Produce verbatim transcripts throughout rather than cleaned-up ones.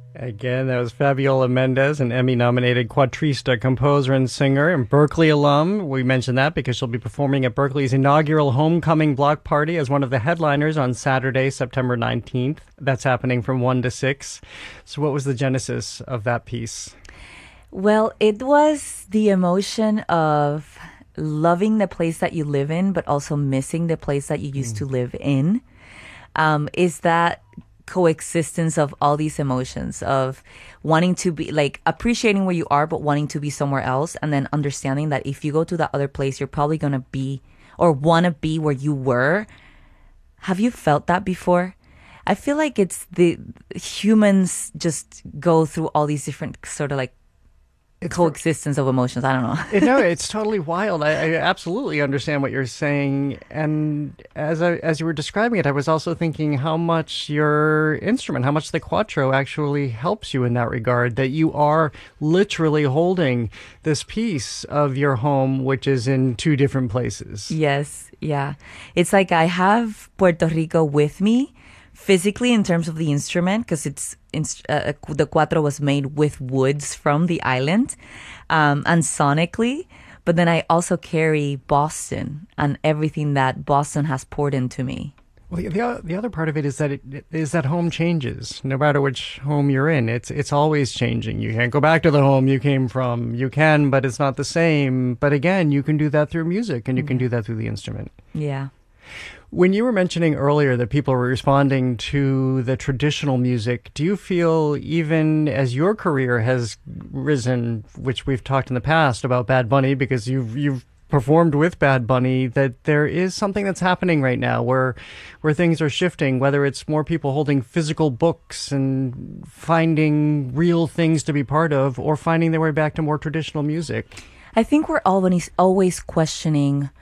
Again, that was Fabiola Mendez, an Emmy-nominated quatrista, composer, and singer, and Berkeley alum. We mentioned that because she'll be performing at Berkeley's inaugural Homecoming Block Party as one of the headliners on Saturday, September nineteenth. That's happening from one to six. So what was the genesis of that piece? Well, it was the emotion of loving the place that you live in, but also missing the place that you used mm. to live in. Um, is that coexistence of all these emotions of wanting to be like appreciating where you are but wanting to be somewhere else, and then understanding that if you go to that other place you're probably going to be or want to be where you were. Have you felt that before? I feel like it's the humans just go through all these different sort of like It's coexistence of emotions. I don't know. No, it's totally wild. I, I absolutely understand what you're saying. And as I, as you were describing it, I was also thinking how much your instrument, how much the quattro actually helps you in that regard, that you are literally holding this piece of your home, which is in two different places. Yes. Yeah. It's like I have Puerto Rico with me physically in terms of the instrument, because it's uh, the quattro was made with woods from the island, um, and sonically. But then I also carry Boston and everything that Boston has poured into me. Well, the the other part of it is that it is that home changes no matter which home you're in. It's it's always changing. You can't go back to the home you came from. You can, but it's not the same. But again, you can do that through music, and you can do that through the instrument. Yeah. When you were mentioning earlier that people were responding to the traditional music, do you feel, even as your career has risen, which we've talked in the past about Bad Bunny, because you've you've performed with Bad Bunny, that there is something that's happening right now where where things are shifting, whether it's more people holding physical books and finding real things to be part of, or finding their way back to more traditional music? I think we're always always questioning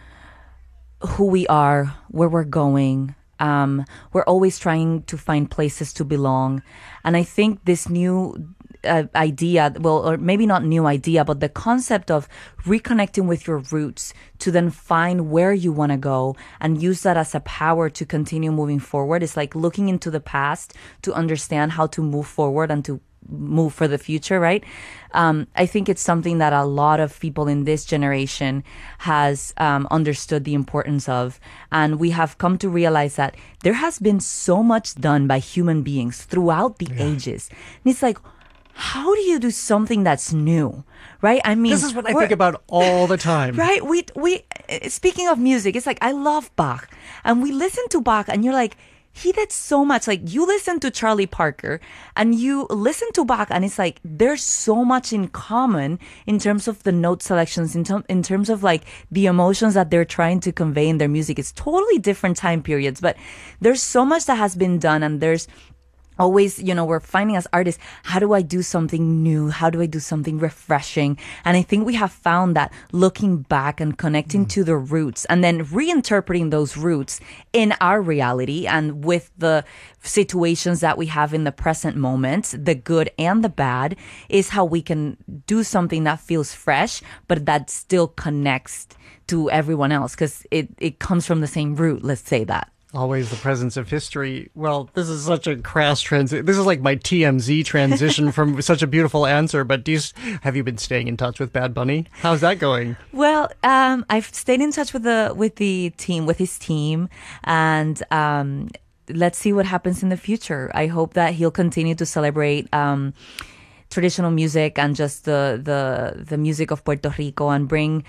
who we are, where we're going. Um, we're always trying to find places to belong. And I think this new uh, idea, well, or maybe not new idea, but the concept of reconnecting with your roots to then find where you want to go and use that as a power to continue moving forward. It's like looking into the past to understand how to move forward and to move for the future, right? Um, I think it's something that a lot of people in this generation has um, understood the importance of. And we have come to realize that there has been so much done by human beings throughout the yeah. ages. And it's like, how do you do something that's new, right? I mean, this is what I think about all the time. Right? We, we, speaking of music, it's like, I love Bach. And we listen to Bach and you're like, he did so much. Like, you listen to Charlie Parker and you listen to Bach, and it's like there's so much in common in terms of the note selections, in, ter- in terms of like the emotions that they're trying to convey in their music. It's totally different time periods, but there's so much that has been done, and there's always, you know, we're finding as artists, how do I do something new? How do I do something refreshing? And I think we have found that looking back and connecting mm. to the roots and then reinterpreting those roots in our reality and with the situations that we have in the present moment, the good and the bad, is how we can do something that feels fresh, but that still connects to everyone else, because it, it comes from the same root, let's say that. Always the presence of history. Well, this is such a crass transition. This is like my T M Z transition from such a beautiful answer. But do you, have you been staying in touch with Bad Bunny? How's that going? Well, um, I've stayed in touch with the with the team, with his team, and um, let's see what happens in the future. I hope that he'll continue to celebrate um, traditional music and just the the the music of Puerto Rico, and bring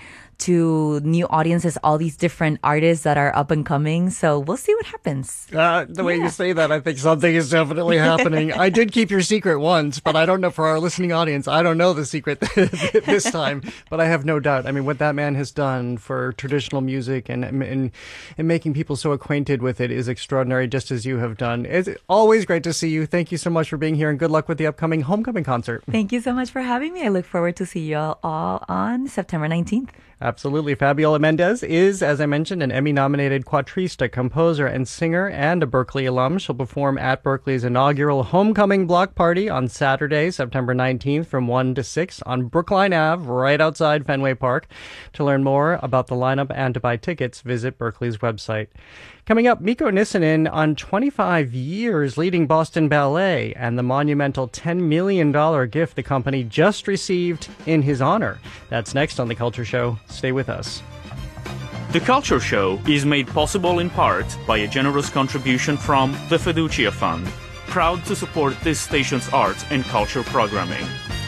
to new audiences all these different artists that are up and coming. So we'll see what happens. Uh, the way yeah. you say that, I think something is definitely happening. I did keep your secret once, but I don't know, for our listening audience, I don't know the secret this time, but I have no doubt. I mean, what that man has done for traditional music and, and, and making people so acquainted with it is extraordinary, just as you have done. It's always great to see you. Thank you so much for being here, and good luck with the upcoming Homecoming concert. Thank you so much for having me. I look forward to see you all, all on September nineteenth. Absolutely. Fabiola Mendez is, as I mentioned, an Emmy-nominated quatrista, composer, and singer, and a Berklee alum. She'll perform at Berklee's inaugural Homecoming Block Party on Saturday, September nineteenth from one to six on Brookline Avenue, right outside Fenway Park. To learn more about the lineup and to buy tickets, visit Berklee's website. Coming up, Mikko Nissinen on twenty-five years leading Boston Ballet and the monumental ten million dollars gift the company just received in his honor. That's next on The Culture Show. Stay with us. The Culture Show is made possible in part by a generous contribution from the Fiducia Fund, proud to support this station's arts and culture programming.